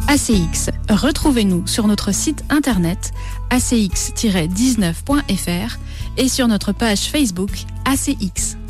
ACX. Retrouvez-nous sur notre site internet acx-19.fr et sur notre page Facebook ACX.